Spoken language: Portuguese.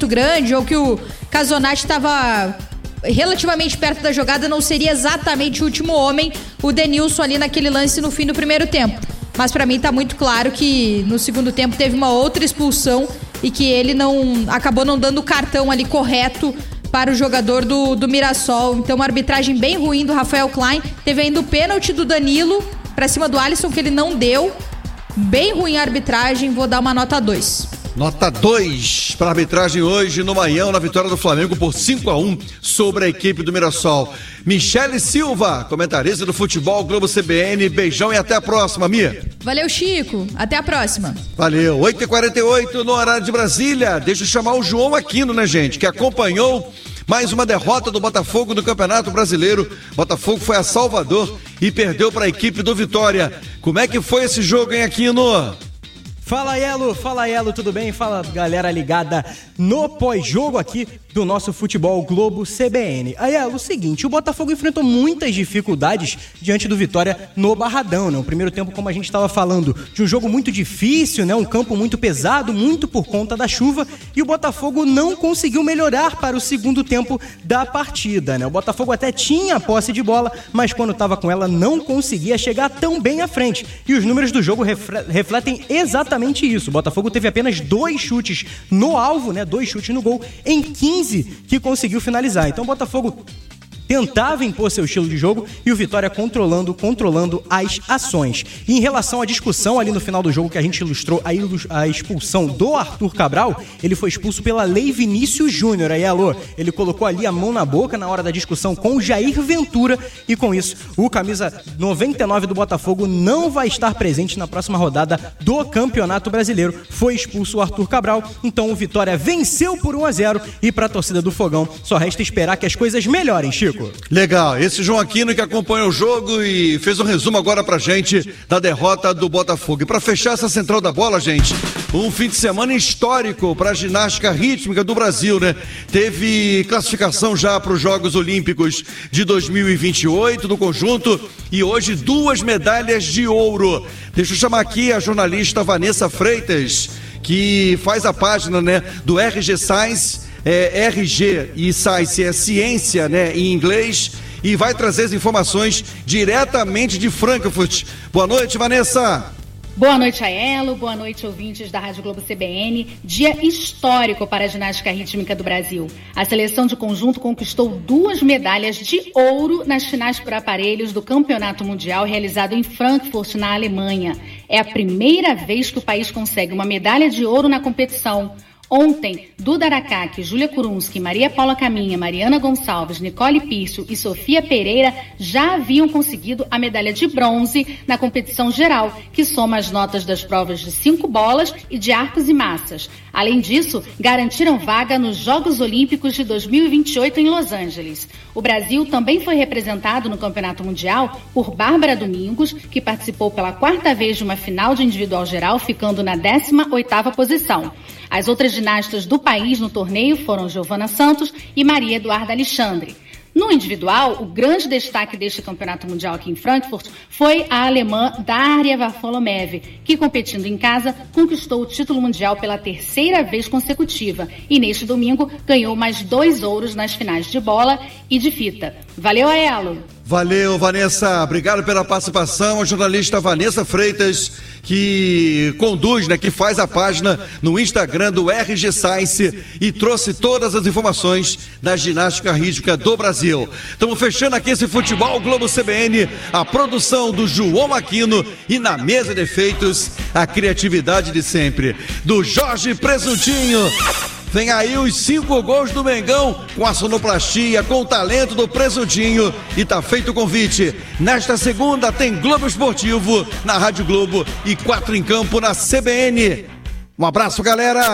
muito grande ou que o Casonati estava relativamente perto da jogada, não seria exatamente o último homem, o Denilson ali naquele lance no fim do primeiro tempo. Mas pra mim tá muito claro que no segundo tempo teve uma outra expulsão e que ele acabou não dando o cartão ali correto para o jogador do Mirassol. Então uma arbitragem bem ruim do Rafael Klein. Teve ainda o pênalti do Danilo pra cima do Alisson que ele não deu. Bem ruim a arbitragem, vou dar uma nota 2. Nota 2 para a arbitragem hoje no Maião, na vitória do Flamengo por 5-1 sobre a equipe do Mirassol. Michele Silva, comentarista do Futebol Globo CBN, beijão e até a próxima, Mia. Valeu, Chico, até a próxima. Valeu, 8h48 no horário de Brasília. Deixa eu chamar o João Aquino, né, gente, que acompanhou mais uma derrota do Botafogo no Campeonato Brasileiro. Botafogo foi a Salvador e perdeu para a equipe do Vitória. Como é que foi esse jogo, hein, Aquino? Fala Elo, tudo bem? Fala galera ligada no pós-jogo aqui do nosso Futebol Globo CBN. Aí, Elo, o seguinte, o Botafogo enfrentou muitas dificuldades diante do Vitória no Barradão, né? O primeiro tempo, como a gente estava falando, de um jogo muito difícil, né? Um campo muito pesado, muito por conta da chuva, e o Botafogo não conseguiu melhorar para o segundo tempo da partida, né? O Botafogo até tinha a posse de bola, mas quando estava com ela não conseguia chegar tão bem à frente. E os números do jogo refletem exatamente isso. O Botafogo teve apenas 2 chutes no alvo, né? 2 chutes no gol em 15 que conseguiu finalizar. Então o Botafogo tentava impor seu estilo de jogo e o Vitória controlando as ações. E em relação à discussão ali no final do jogo que a gente ilustrou, a expulsão do Arthur Cabral, ele foi expulso pela Lei Vinícius Júnior. Aí, alô, ele colocou ali a mão na boca na hora da discussão com o Jair Ventura e com isso o camisa 99 do Botafogo não vai estar presente na próxima rodada do Campeonato Brasileiro. Foi expulso o Arthur Cabral, então o Vitória venceu por 1-0 e para a torcida do Fogão só resta esperar que as coisas melhorem, Chico. Legal, esse João Aquino que acompanha o jogo e fez um resumo agora pra gente da derrota do Botafogo. E pra fechar essa central da bola, gente, um fim de semana histórico pra ginástica rítmica do Brasil, né? Teve classificação já para os Jogos Olímpicos de 2028 no conjunto e hoje 2 medalhas de ouro. Deixa eu chamar aqui a jornalista Vanessa Freitas, que faz a página, né, do RG Science. RG e Science é ciência, né, em inglês, e vai trazer as informações diretamente de Frankfurt. Boa noite, Vanessa. Boa noite, Aelo. Boa noite, ouvintes da Rádio Globo CBN. Dia histórico para a ginástica rítmica do Brasil. A seleção de conjunto conquistou 2 medalhas de ouro nas finais por aparelhos do Campeonato Mundial realizado em Frankfurt, na Alemanha. É a primeira vez que o país consegue uma medalha de ouro na competição. Ontem, Duda Aracaki, Júlia Kurunski, Maria Paula Caminha, Mariana Gonçalves, Nicole Pício e Sofia Pereira já haviam conseguido a medalha de bronze na competição geral, que soma as notas das provas de 5 bolas e de arcos e massas. Além disso, garantiram vaga nos Jogos Olímpicos de 2028 em Los Angeles. O Brasil também foi representado no Campeonato Mundial por Bárbara Domingos, que participou pela 4ª vez de uma final de individual geral, ficando na 18ª posição. As outras ginastas do país no torneio foram Giovana Santos e Maria Eduarda Alexandre. No individual, o grande destaque deste campeonato mundial aqui em Frankfurt foi a alemã Daria Varfolomev, que, competindo em casa, conquistou o título mundial pela 3ª vez consecutiva e, neste domingo, ganhou mais 2 ouros nas finais de bola e de fita. Valeu, Aelo! Valeu, Vanessa. Obrigado pela participação. A jornalista Vanessa Freitas, que conduz, né, que faz a página no Instagram do RG Science e trouxe todas as informações da ginástica rítmica do Brasil. Estamos fechando aqui esse Futebol Globo CBN, a produção do João Aquino e na mesa de efeitos, a criatividade de sempre, do Jorge Presuntinho. Vem aí os 5 gols do Mengão com a sonoplastia, com o talento do Presuntinho. E tá feito o convite. Nesta segunda tem Globo Esportivo na Rádio Globo e 4 em Campo na CBN. Um abraço, galera!